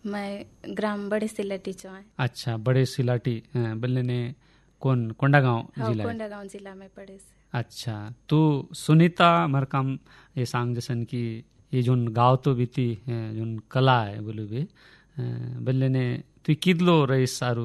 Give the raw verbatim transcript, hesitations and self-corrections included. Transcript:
मैं ग्राम बड़े सिलाटी चो है। अच्छा, बड़े सिलाटी बल्ले ने कौन कोंडागांव जिला? कोंडागांव जिला में पड़े से। अच्छा, तो सुनीता मरकाम ये सांग जैसन की ये जोन गाँव तो बीती जोन कला है बोले बे बल्ले ने तु किदलो रही सारू